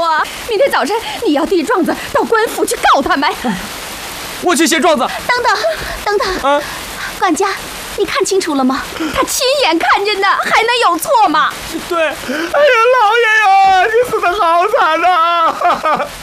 啊！明天早晨你要递状子到官府去告他们。 我去写状子。 等等，啊，管家，你看清楚了吗？他亲眼看见的，还能有错吗？ 对，哎呀，老爷呀，你死得好惨呐！